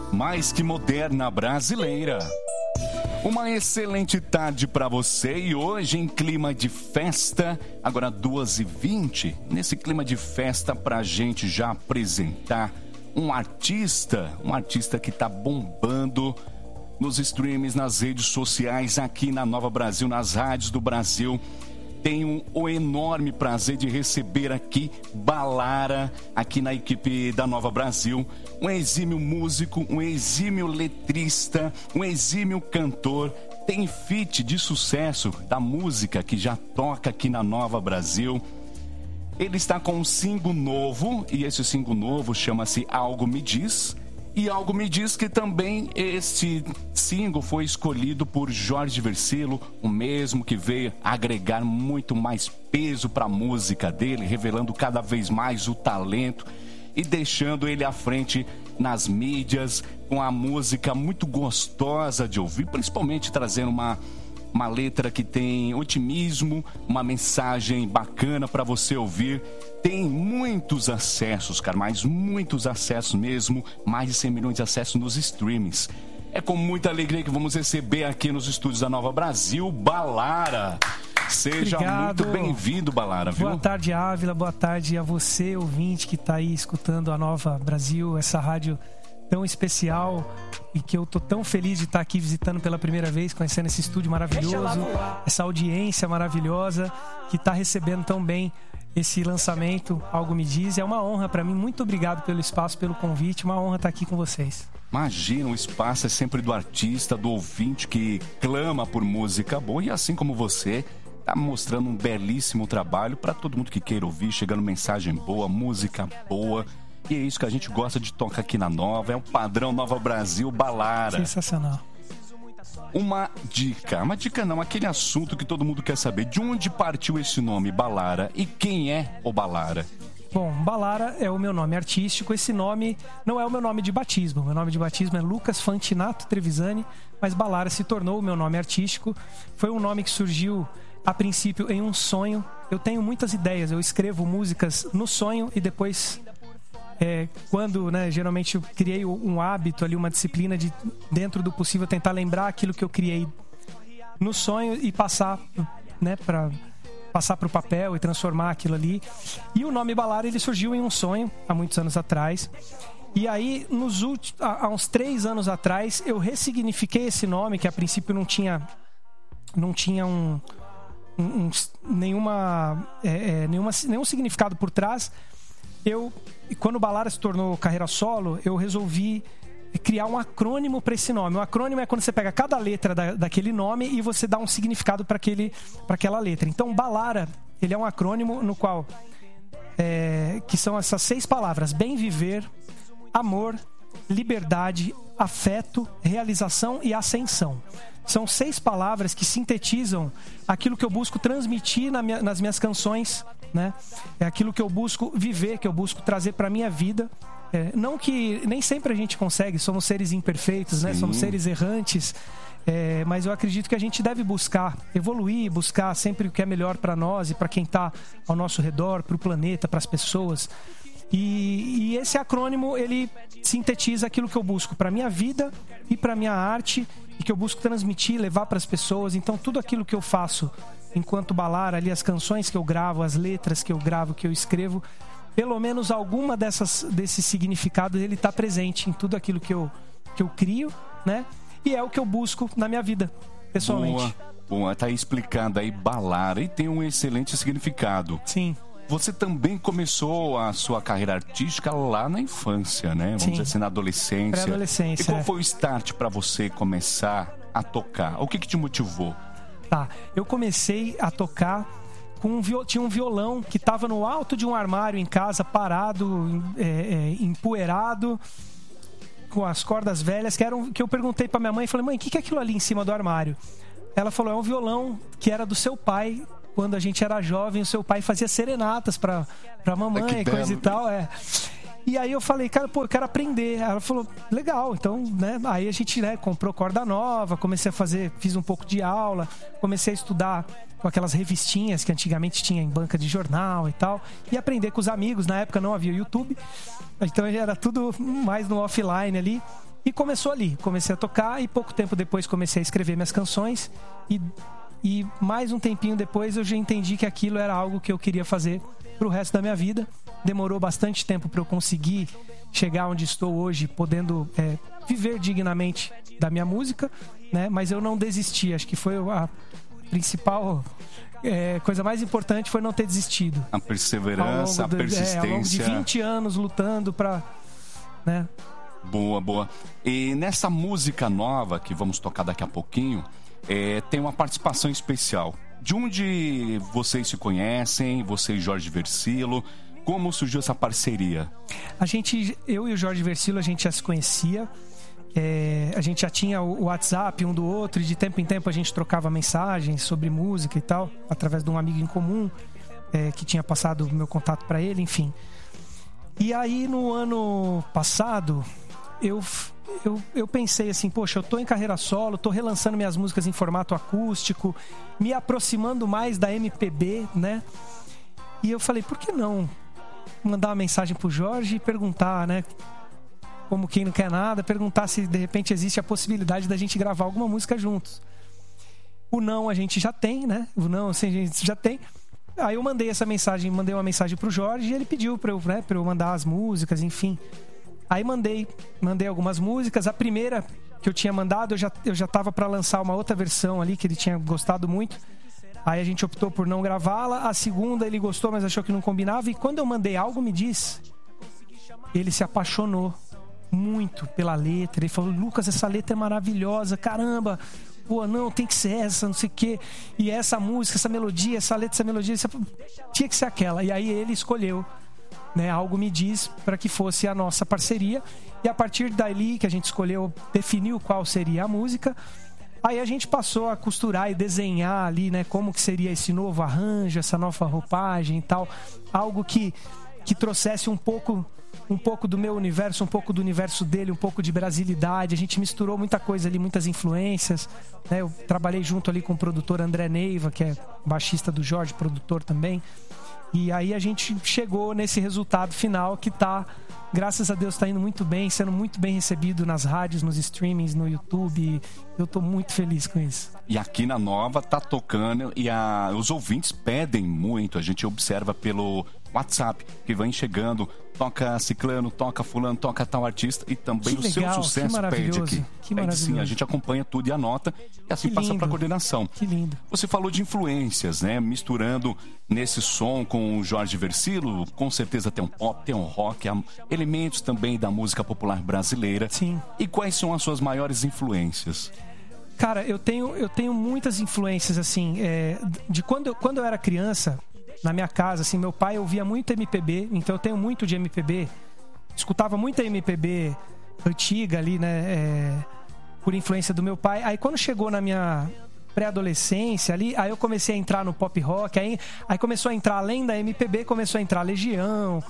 mais que moderna brasileira. Uma excelente tarde para você e hoje em clima de festa, agora 2h20, nesse clima de festa pra gente já apresentar um artista que tá bombando nos streams, nas redes sociais, aqui na Nova Brasil, nas rádios do Brasil. Tenho o enorme prazer de receber aqui Balara, aqui na equipe da Nova Brasil. Um exímio músico, um exímio letrista, um exímio cantor. Tem feat de sucesso da música que já toca aqui na Nova Brasil. Ele está com um single novo, e esse single novo chama-se Algo Me Diz. E algo me diz que também esse single foi escolhido por Jorge Vercillo, o mesmo que veio agregar muito mais peso para a música dele, revelando cada vez mais o talento e deixando ele à frente nas mídias, com a música muito gostosa de ouvir, principalmente trazendo uma letra que tem otimismo, uma mensagem bacana para você ouvir. Tem muitos acessos, cara, mas muitos acessos mesmo, mais de 100 milhões de acessos nos streamings. É com muita alegria que vamos receber aqui nos estúdios da Nova Brasil, Balara. Seja muito bem-vindo, Balara, viu? Boa tarde, Ávila, boa tarde a você, ouvinte, que está aí escutando a Nova Brasil, essa rádio tão especial e que eu tô tão feliz de estar aqui visitando pela primeira vez, conhecendo esse estúdio maravilhoso, essa audiência maravilhosa que está recebendo tão bem esse lançamento, Algo Me Diz. É uma honra para mim, muito obrigado pelo espaço, pelo convite, uma honra estar aqui com vocês. Imagina, o espaço é sempre do artista, do ouvinte que clama por música boa e assim como você, tá mostrando um belíssimo trabalho para todo mundo que queira ouvir, chegando mensagem boa, música boa. E é isso que a gente gosta de tocar aqui na Nova, é o padrão Nova Brasil, Balara. Sensacional. Uma dica não, aquele assunto que todo mundo quer saber. De onde partiu esse nome, Balara? E quem é o Balara? Bom, Balara é o meu nome artístico. Esse nome não é o meu nome de batismo. Meu nome de batismo é Lucas Fantinato Trevisani, mas Balara se tornou o meu nome artístico. Foi um nome que surgiu, a princípio, em um sonho. Eu tenho muitas ideias, eu escrevo músicas no sonho e depois... quando, geralmente eu criei um hábito ali, uma disciplina de, dentro do possível, tentar lembrar aquilo que eu criei no sonho e passar, para passar para o papel e transformar aquilo ali. E o nome Balara, ele surgiu em um sonho, há muitos anos atrás. E aí, há uns 3 anos atrás, eu ressignifiquei esse nome, que a princípio não tinha nenhum significado por trás. Quando o Balara se tornou carreira solo, eu resolvi criar um acrônimo para esse nome. Um acrônimo é quando você pega cada letra daquele nome e você dá um significado para aquela letra. Então, Balara, ele é um acrônimo no qual que são essas 6 palavras: bem viver, amor, liberdade, afeto, realização e ascensão. São 6 palavras que sintetizam aquilo que eu busco transmitir nas minhas canções, né? É aquilo que eu busco viver, que eu busco trazer para minha vida. Não que nem sempre a gente consegue, somos seres imperfeitos, né? Somos seres errantes, mas eu acredito que a gente deve buscar evoluir, buscar sempre o que é melhor para nós e para quem está ao nosso redor, para o planeta, para as pessoas. E esse acrônimo, ele sintetiza aquilo que eu busco para minha vida e para minha arte, e que eu busco transmitir, levar para as pessoas. Então, tudo aquilo que eu faço enquanto Balara, ali as canções que eu gravo, as letras que eu gravo, que eu escrevo, pelo menos alguma desses significados, ele está presente em tudo aquilo que eu crio, né? E é o que eu busco na minha vida, pessoalmente. Boa, tá aí explicado aí, Balara, e tem um excelente significado. Sim. Você também começou a sua carreira artística lá na infância, né? Vamos dizer assim, na adolescência. Pré-adolescência. E qual foi o start para você começar a tocar? O que te motivou? Tá, eu comecei a tocar tinha um violão que estava no alto de um armário em casa, parado, empoeirado, com as cordas velhas, que eu perguntei para minha mãe, falei: mãe, o que é aquilo ali em cima do armário? Ela falou: é um violão que era do seu pai. Quando a gente era jovem, o seu pai fazia serenatas pra mamãe, coisa e tal, E aí eu falei: cara, eu quero aprender. Ela falou: legal, então, né? Aí a gente, comprou corda nova, fiz um pouco de aula, comecei a estudar com aquelas revistinhas que antigamente tinha em banca de jornal e tal, e aprender com os amigos. Na época não havia YouTube, então era tudo mais no offline ali. E começou ali, comecei a tocar e pouco tempo depois comecei a escrever minhas canções e mais um tempinho depois eu já entendi que aquilo era algo que eu queria fazer pro resto da minha vida. Demorou bastante tempo para eu conseguir chegar onde estou hoje, podendo viver dignamente da minha música, né? Mas eu não desisti, acho que foi a principal coisa mais importante foi não ter desistido. A perseverança, a persistência. Ao longo de 20 anos lutando para... né? Boa. E nessa música nova que vamos tocar daqui a pouquinho, tem uma participação especial. De onde vocês se conhecem, você e Jorge Versilo? Como surgiu essa parceria? Eu e o Jorge Versilo, a gente já se conhecia. A gente já tinha o WhatsApp um do outro e de tempo em tempo a gente trocava mensagens sobre música e tal, através de um amigo em comum que tinha passado o meu contato para ele, enfim. E aí no ano passado eu pensei assim, poxa, eu tô em carreira solo, tô relançando minhas músicas em formato acústico, me aproximando mais da MPB, né? E eu falei, por que não mandar uma mensagem pro Jorge e perguntar, né? Como quem não quer nada, perguntar se de repente existe a possibilidade da gente gravar alguma música juntos. O não a gente já tem, né? O não assim, a gente já tem. Aí eu mandei uma mensagem pro Jorge e ele pediu pra eu mandar as músicas, enfim. Aí mandei algumas músicas. A primeira que eu tinha mandado, eu já tava pra lançar uma outra versão ali que ele tinha gostado muito. Aí a gente optou por não gravá-la. A segunda ele gostou, mas achou que não combinava. E quando eu mandei Algo Me Diz, ele se apaixonou muito pela letra. Ele falou, Lucas, essa letra é maravilhosa, caramba. Pô, não, tem que ser essa, não sei o quê. E essa música, essa melodia, essa letra, essa melodia, tinha que ser aquela. E aí ele escolheu, né, Algo Me Diz, para que fosse a nossa parceria. E a partir dali que a gente escolheu, definiu qual seria a música. Aí a gente passou a costurar e desenhar ali, né, como que seria esse novo arranjo, essa nova roupagem e tal. Algo que trouxesse um pouco do meu universo, um pouco do universo dele, um pouco de brasilidade. A gente misturou muita coisa ali, muitas influências, né? Eu trabalhei junto ali com o produtor André Neiva, que é baixista do Jorge, produtor também. E aí a gente chegou nesse resultado final que graças a Deus, tá indo muito bem, sendo muito bem recebido nas rádios, nos streamings, no YouTube. Eu tô muito feliz com isso. E aqui na Nova tá tocando e os ouvintes pedem muito. A gente observa pelo WhatsApp que vem chegando, toca ciclano, toca fulano, toca tal artista e também que legal, seu sucesso pede aqui. Que maravilhoso. Sim, a gente acompanha tudo e anota e assim passa para coordenação. Que lindo. Você falou de influências, né? Misturando nesse som com o Jorge Versilo, com certeza tem um pop, tem um rock, elementos também da música popular brasileira. Sim. E quais são as suas maiores influências? Cara, eu tenho muitas influências, assim, de quando eu era criança, na minha casa, assim, meu pai ouvia muito MPB, então eu tenho muito de MPB, escutava muita MPB antiga ali, né, por influência do meu pai. Aí quando chegou na minha pré-adolescência ali, aí eu comecei a entrar no pop rock, aí começou a entrar, além da MPB, começou a entrar Legião,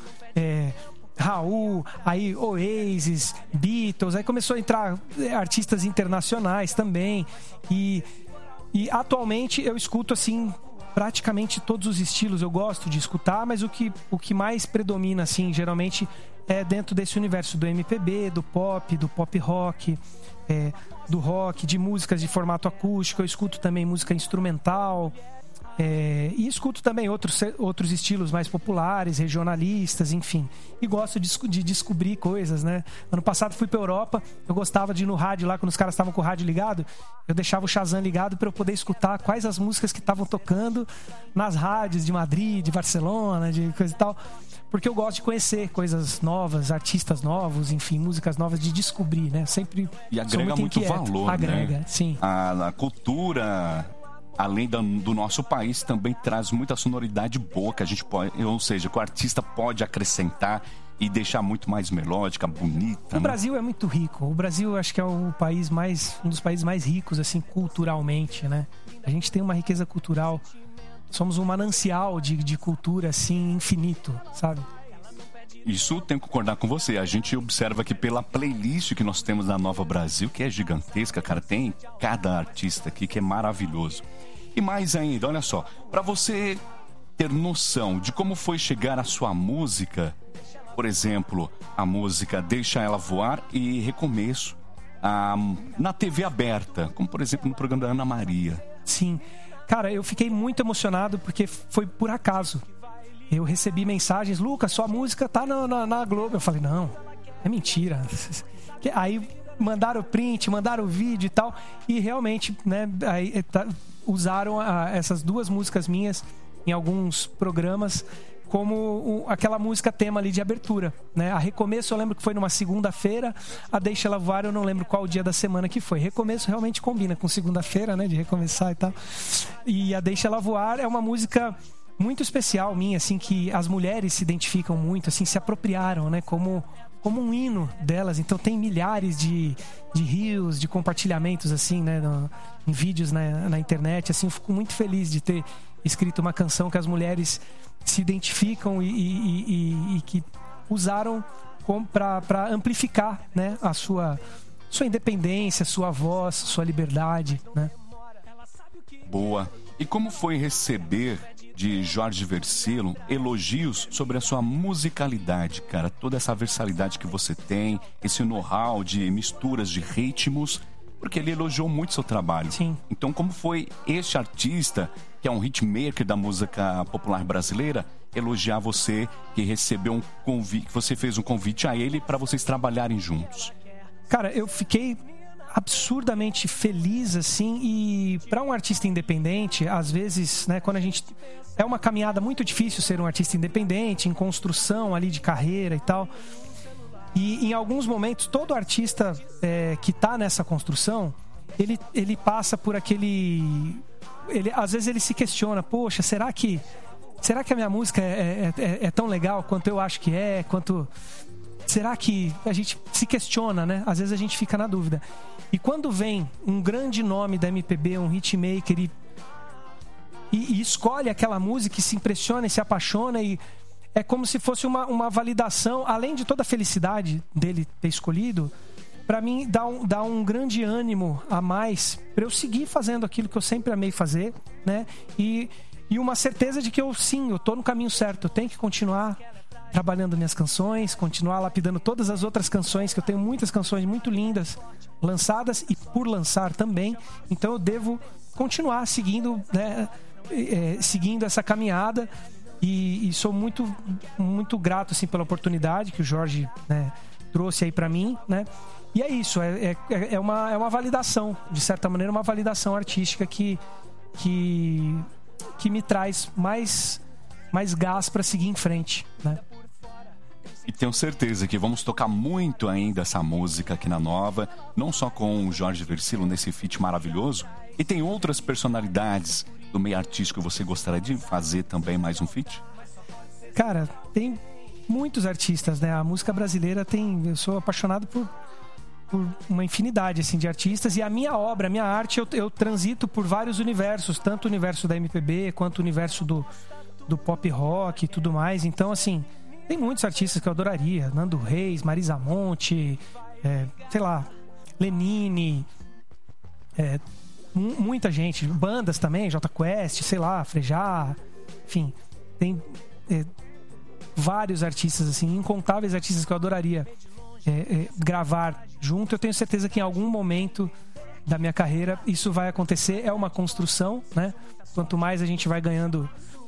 Raul, aí Oasis, Beatles, aí começou a entrar artistas internacionais também, e atualmente eu escuto assim praticamente todos os estilos. Eu gosto de escutar, mas o que mais predomina assim geralmente é dentro desse universo do MPB, do pop rock, do rock, de músicas de formato acústico. Eu escuto também música instrumental, e escuto também outros estilos mais populares, regionalistas, enfim. E gosto de descobrir coisas, né? Ano passado fui pra Europa, eu gostava de ir no rádio lá, quando os caras estavam com o rádio ligado, eu deixava o Shazam ligado para eu poder escutar quais as músicas que estavam tocando nas rádios de Madrid, de Barcelona, de coisa e tal. Porque eu gosto de conhecer coisas novas, artistas novos, enfim, músicas novas, de descobrir, né? Sempre. E agrega muito valor, agrega, né? Sim. A cultura, além do nosso país, também traz muita sonoridade boa que a gente pode, ou seja, que o artista pode acrescentar e deixar muito mais melódica, bonita. O Brasil é muito rico. O Brasil, acho que é um dos países mais ricos, assim, culturalmente, né? A gente tem uma riqueza cultural. Somos um manancial de cultura, assim, infinito, sabe? Isso tenho que concordar com você. A gente observa que pela playlist que nós temos na Nova Brasil, que é gigantesca, cara, tem cada artista aqui que é maravilhoso. E mais ainda, olha só, para você ter noção de como foi chegar a sua música, por exemplo, a música Deixa Ela Voar e Recomeço, na TV aberta, como por exemplo no programa da Ana Maria? Sim. Cara, eu fiquei muito emocionado porque foi por acaso. Eu recebi mensagens: Lucas, sua música tá na Globo. Eu falei: não, é mentira. Aí mandaram o print, mandaram o vídeo e tal. E realmente, né, usaram essas duas músicas minhas em alguns programas como aquela música tema ali de abertura, né? A Recomeço eu lembro que foi numa segunda-feira, a Deixa Ela Voar eu não lembro qual dia da semana que foi. Recomeço realmente combina com segunda-feira, né? De recomeçar e tal. E a Deixa Ela Voar é uma música muito especial minha, assim, que as mulheres se identificam muito, assim, se apropriaram, né? Como um hino delas. Então tem milhares de reels, de compartilhamentos, assim, né? Em vídeos na internet, assim. Eu fico muito feliz de ter escrito uma canção que as mulheres se identificam e que usaram para amplificar, né, a sua independência, sua voz, sua liberdade, né? Boa. E como foi receber de Jorge Vercillo elogios sobre a sua musicalidade, cara? Toda essa versatilidade que você tem, esse know-how de misturas de ritmos, porque ele elogiou muito seu trabalho. Sim. Então, como foi este artista, que é um hitmaker da música popular brasileira, elogiar você, que recebeu um convite, que você fez um convite a ele para vocês trabalharem juntos? Cara, eu fiquei absurdamente feliz, assim, e para um artista independente, às vezes, né, quando a gente... É uma caminhada muito difícil ser um artista independente, em construção ali de carreira e tal. E em alguns momentos, todo artista que tá nessa construção, ele passa por aquele... às vezes ele se questiona: poxa, será que a minha música é tão legal quanto eu acho que é? Será que a gente se questiona, né? Às vezes a gente fica na dúvida. E quando vem um grande nome da MPB, um hitmaker, e escolhe aquela música e se impressiona e se apaixona, e é como se fosse uma validação, além de toda a felicidade dele ter escolhido, para mim dá um grande ânimo a mais para eu seguir fazendo aquilo que eu sempre amei fazer, né? E uma certeza de que eu tô no caminho certo. Eu tenho que continuar trabalhando minhas canções, continuar lapidando todas as outras canções, que eu tenho muitas canções muito lindas lançadas e por lançar também. Então eu devo continuar seguindo, né, seguindo essa caminhada, e sou muito, muito grato, assim, pela oportunidade que o Jorge, né, trouxe aí para mim, né? E é isso, é uma validação, de certa maneira, uma validação artística que me traz mais gás para seguir em frente, né? E tenho certeza que vamos tocar muito ainda essa música aqui na Nova, não só com o Jorge Vercillo nesse feat maravilhoso, e tem outras personalidades do meio artístico que você gostaria de fazer também mais um feat? Cara, tem muitos artistas, né? A música brasileira eu sou apaixonado por uma infinidade, assim, de artistas, e a minha obra, a minha arte, eu transito por vários universos, tanto o universo da MPB quanto o universo do pop rock e tudo mais. Então, assim, tem muitos artistas que eu adoraria: Nando Reis, Marisa Monte, sei lá, Lenine, muita gente, bandas também, Jota Quest, sei lá, Frejá, enfim, tem vários artistas, assim, incontáveis artistas que eu adoraria gravar junto. Eu tenho certeza que em algum momento da minha carreira isso vai acontecer. É uma construção, né? Quanto mais a gente vai ganhando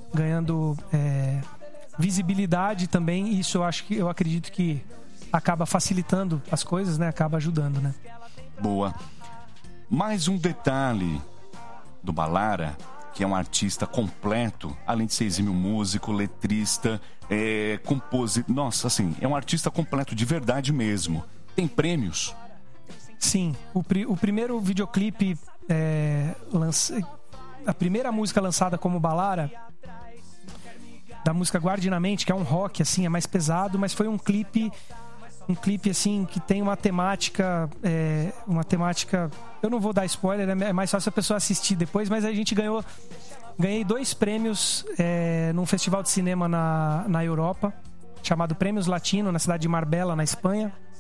visibilidade também, isso eu acredito que acaba facilitando as coisas, né? Acaba ajudando, né? Boa. Mais um detalhe do Ballara, que é um artista completo, além de ser exímio músico, letrista, compositor. Nossa, assim, é um artista completo de verdade mesmo. Tem prêmios? Sim. O primeiro videoclipe, a primeira música lançada como Ballara, da música Guarde na Mente, que é um rock, assim, é mais pesado, mas foi um clipe assim, que tem uma temática, eu não vou dar spoiler, é mais fácil a pessoa assistir depois, mas a gente ganhei 2 prêmios num festival de cinema na Europa, chamado Prêmios Latino, na cidade de Marbella, na Espanha.